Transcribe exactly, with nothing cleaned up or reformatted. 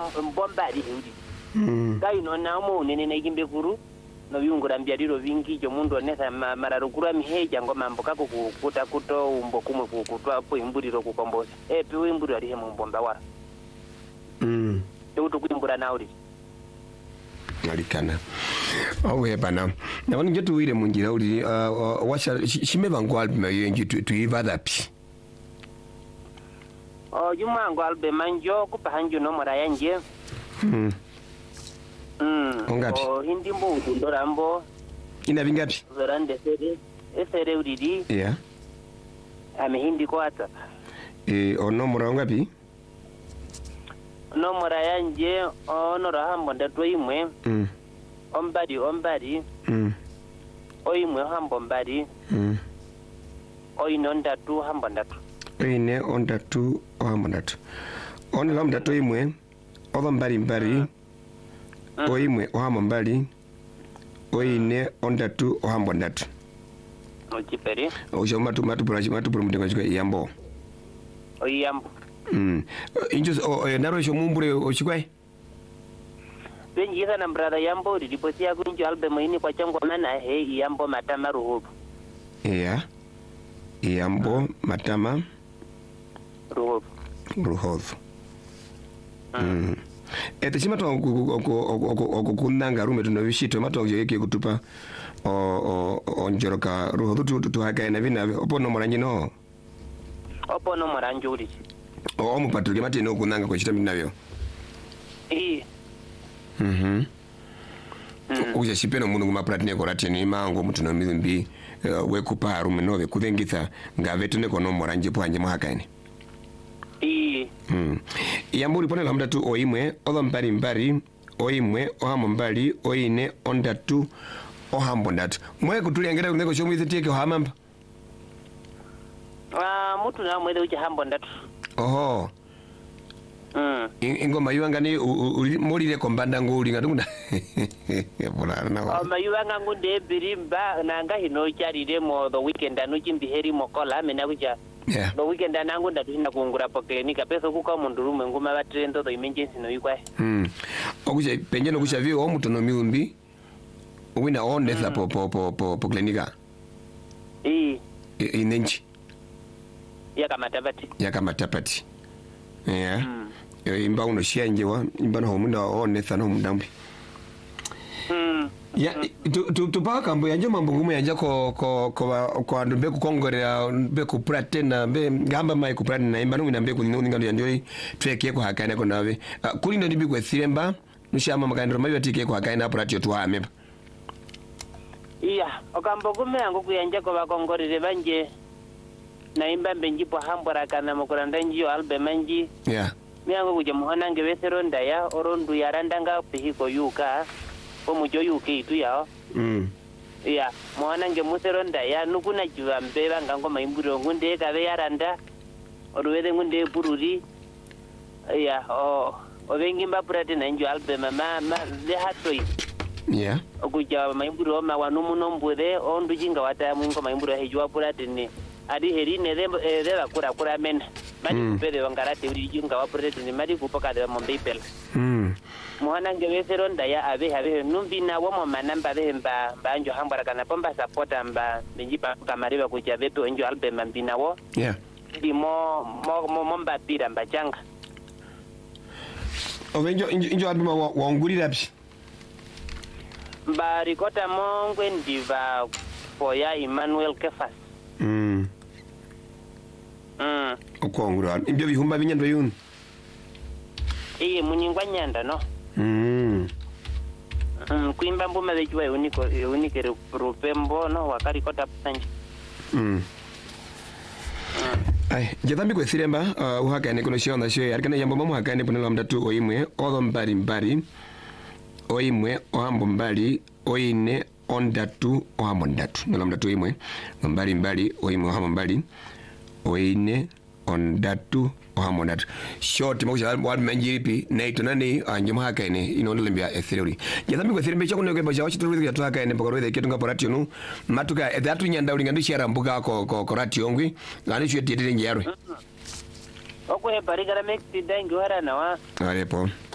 mbombari heudi Mm. kai no namo nene na ikimbe kuru no biungura mbyaliro vingi jo mundu onesa mararukura miheja ngo mambo kako kukuta kuto umbo kumwe kukutwa po imburiro kukomboza eh pe imburi ari hemu mbomba wara Mm. to kuimbura nauri Alikana. Owe bana. Na wani ngetu wire mungira uri uh, washa shime bango album yengi tu tu ivadapi. oh juma ngo albe manjo kupa hanjo no mara yanje Mm. mm Ongapi? oh hindi mbo ndorambo Ina vingapi? zorande sere esere uridi Yeah. ame hindi ko ata Eh ono mura ngapi? no mara yanje ono rahambo ndatwa imwe Mm. ombari ombari Mm. oimwe hambo mbari Mm. oino ndatu hambo ndatu Ine onda tu ohamondatu. Oni lamda to imwe oba mbali mbali. Oimwe ohamondali. Oine onda tu ohambondatu. okiperi Ojo matu matu buraji matu burumudenga chiko yambo. oyambo Mm. Injo naro sho mumbure ochikwai. benjisa na brother yambo ripoti yako injo album ini kwa chango mana he yambo matama ruhubu Yeah. Yambo matama ruhubu ruhodho. Mm. Ete chima to kunanga rume tunavishito mato yeke kutupa o o onjoroka ruhodho tu tu haka na vina opo no moranji no. opo no moranjuri O mu patuke mate no kunanga kwa chita minavyo. eh Mhm. Uja shipeno mungu kuma platine ko latini mango mutu no mizimbi we kupa rume no be kudengitha ngavetu ne kono moranji pwanje muhakaini. eh Mm. Yamburi pone lamda tu oimwe oda mbari mbari oimwe ohambo mbali oine onda tu ohambo ndatu mwe kutulia ngera kuneko shomu izitike ohamamba. ah mutu na mwele uja hambo ndatu Oho. mm Ingoma yuanga ni molile kombanda nguli ngatunda. Bola na. o mayuwa ngangu de birimba nanga hino charire mo the weekend anu chimbiheri mokola mena kuja Yeah. the weekend anangu ndatu hina kungura po klinika pesa kuka mundu rume nguma batrendo the emergency no yikwa Mm. Okuja penye no kuja vio omuto no miumbi. Uwina onde sa po po po po po klinika. eh Inenchi yaka matabati yakama tapati. Yeah. mm Imba uno shianjewa imba no munda onde sa no mundambi. mm Ya tu tu tu pa kambo yanje mambo ngumu yanje ko ko ko ko andu be kukongorera be kupura tena be ngamba mai kupura na imba nungi nambe kunino ngando yanjoi treke ko hakana ko nawe kuli ndo ndibi kwa thiremba nushama makandro mabi atike ko hakana apura tyo tu ame iya okambo kume yangu kuyanja ko bakongorere banje na imba mbenjipo hambora kana mukuranda njiyo albe manji yeah miyango kuja muhana ngebesero ndaya orondu yarandanga pihiko yuka omujo yuke itu yao mm iya muhana nge musero ndaya nukuna jiwa mbeba ngango maimburo ngunde kabe yaranda oruwede ngunde bururi iya o obengi mbapurate na njo albe mama ma le hatoi yeah okuja maimburo ma wanumu nombure ondu jinga wata mwingo maimburo hejwa purate ni adi herine de de bakura kura men mali pede wangarate uri jinga wapurate ni mali kupoka de mombepel mm muhana ngewesero ndaya abe habe numbi na womo manamba be mba banjo hambara kana pomba supporta mba benjipa kamariba kuja beto enjo albe mambina wo yeah di mo mo mo momba pira mbachanga ovenjo injo aduma wa nguri rapi mba rikota mongwe ndiva foya Emmanuel Kefas mm mm okongura imbyo bihumba binyando yun iye munyingwa nyanda no mm mm kuimba mbuma bejwa uniko unike rupembo no wakari kota panje mm ai jathambi kwa thiremba uh, uhakane kuno shiona shwe arikana yambo mamu hakane pone lamda tu oimwe odho mbari mbari oimwe ohambo mbali oine ondatu ohambo ndatu lamda tu oimwe mbari mbali oimwe ohambo mbali oine ondatu ohambo ndatu short mokusha wad manjiripi naito nani anje muhakane inondo lembia etheori jathambi kwa thiremba chakuno kwa bacha wachitu rwithu yatu hakane pakorwithu ketunga poratio nu matuka ethatu nyanda ulingandu shara mbuga ko ko koratio ngwi ngani shwe tietire njerwe okwe barigara mexi dangi wara na wa arepo